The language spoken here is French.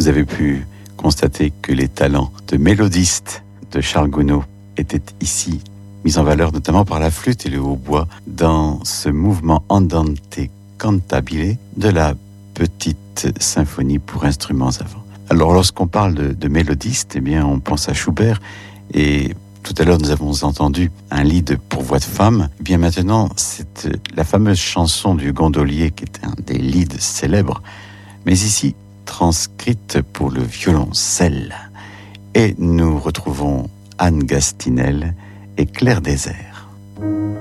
Vous avez pu constater que les talents de mélodiste de Charles Gounod étaient ici mis en valeur notamment par la flûte et le hautbois dans ce mouvement andante cantabile de la petite symphonie pour instruments à vent. Alors lorsqu'on parle de mélodiste, eh bien on pense à Schubert, et tout à l'heure nous avons entendu un lied pour voix de femme. Eh bien maintenant c'est la fameuse chanson du gondolier qui est un des lieds célèbres, mais ici transcrite pour le violoncelle. Et nous retrouvons Anne Gastinel et Claire Désert.